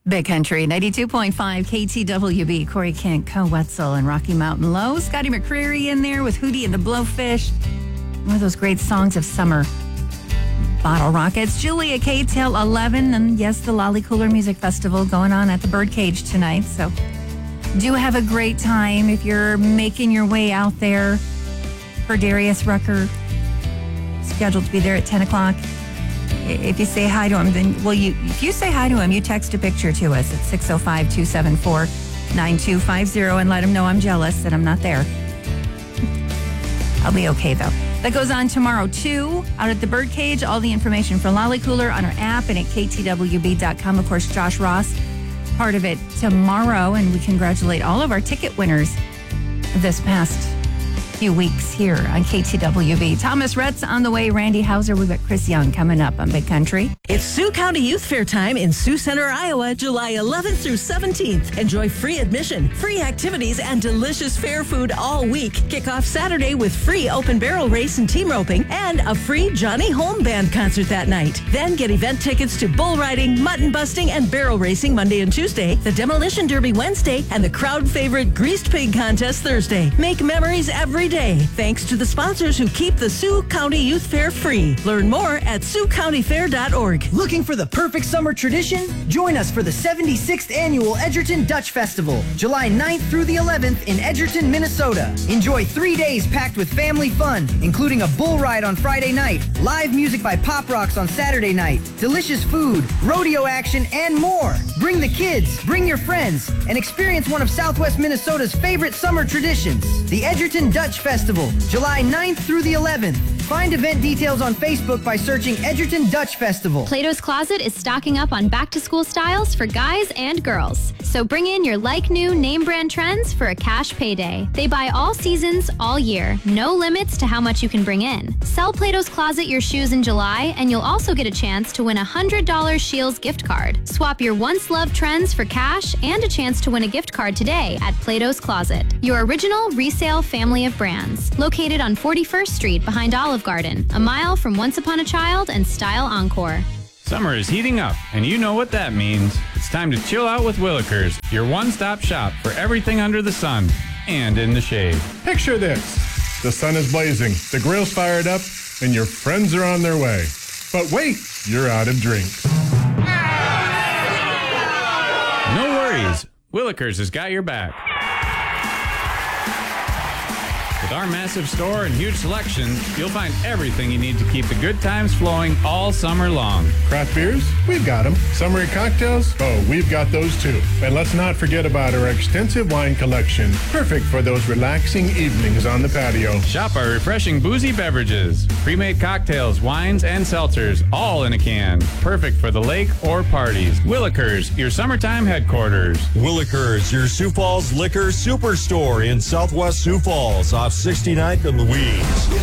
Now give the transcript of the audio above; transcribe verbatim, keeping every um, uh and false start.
Big Country, ninety-two point five K T W B. Corey Kent, Co Wetzel, and Rocky Mountain Low. Scotty McCreery in there with Hootie and the Blowfish. One of those great songs of summer. Bottle Rockets, Julia K till eleven. And yes, the Lolly Cooler Music Festival going on at the Birdcage tonight. So do have a great time if you're making your way out there for Darius Rucker. Scheduled to be there at ten o'clock. If you say hi to him, then, well, you if you say hi to him, you text a picture to us at six oh five, two seven four, nine two five zero and let him know I'm jealous that I'm not there. I'll be okay, though. That goes on tomorrow, too, out at the Birdcage. All the information for Lolly Cooler on our app and at K T W B dot com. Of course, Josh Ross, part of it tomorrow, and we congratulate all of our ticket winners this past few weeks here on K T W B. Thomas Rhett's on the way. Randy Hauser. We've got Chris Young coming up on Big Country. It's Sioux County Youth Fair time in Sioux Center, Iowa, July eleventh through seventeenth. Enjoy free admission, free activities, and delicious fair food all week. Kick off Saturday with free open barrel race and team roping and a free Johnny Home Band concert that night. Then get event tickets to bull riding, mutton busting, and barrel racing Monday and Tuesday, the Demolition Derby Wednesday, and the crowd favorite Greased Pig Contest Thursday. Make memories every day, thanks to the sponsors who keep the Sioux County Youth Fair free. Learn more at sioux county fair dot org. Looking for the perfect summer tradition? Join us for the seventy-sixth Annual Edgerton Dutch Festival, July ninth through the eleventh in Edgerton, Minnesota. Enjoy three days packed with family fun, including a bull ride on Friday night, live music by Pop Rocks on Saturday night, delicious food, rodeo action, and more. Bring the kids, bring your friends, and experience one of Southwest Minnesota's favorite summer traditions, the Edgerton Dutch Festival, July ninth through the eleventh. Find event details on Facebook by searching Edgerton Dutch Festival. Plato's Closet is stocking up on back-to-school styles for guys and girls. So bring in your like-new name-brand trends for a cash payday. They buy all seasons, all year. No limits to how much you can bring in. Sell Plato's Closet your shoes in July, and you'll also get a chance to win a one hundred dollars Scheels gift card. Swap your once-loved trends for cash and a chance to win a gift card today at Plato's Closet, your original resale family of brands. Located on forty-first Street behind Olive Garden, a mile from Once Upon a Child and Style Encore. Summer is heating up, and you know what that means. It's time to chill out with Willikers, your one-stop shop for everything under the sun and in the shade. Picture this. The sun is blazing, the grill's fired up, and your friends are on their way. But wait, you're out of drinks. No worries. Willikers has got your back. With our massive store and huge selection, you'll find everything you need to keep the good times flowing all summer long. Craft beers? We've got them. Summery cocktails? Oh, we've got those too. And let's not forget about our extensive wine collection, perfect for those relaxing evenings on the patio. Shop our refreshing boozy beverages, pre-made cocktails, wines, and seltzers, all in a can. Perfect for the lake or parties. Willikers, your summertime headquarters. Willikers, your Sioux Falls liquor superstore in Southwest Sioux Falls, off sixty-ninth and Louise.